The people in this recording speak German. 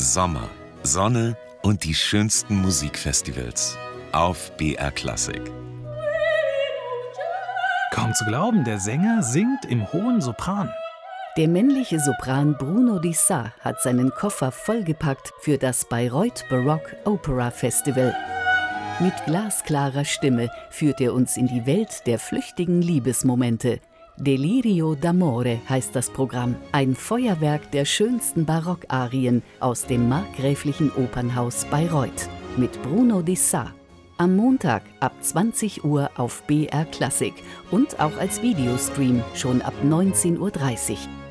Sommer, Sonne und die schönsten Musikfestivals auf BR Klassik. Kaum zu glauben, der Sänger singt im hohen Sopran. Der männliche Sopran Bruno Di Sa hat seinen Koffer vollgepackt für das Bayreuth Baroque Opera Festival. Mit glasklarer Stimme führt er uns in die Welt der flüchtigen Liebesmomente. Delirio d'amore heißt das Programm, ein Feuerwerk der schönsten Barockarien aus dem markgräflichen Opernhaus Bayreuth mit Bruno Di Sa. Am Montag ab 20 Uhr auf BR Klassik und auch als Videostream schon ab 19:30 Uhr.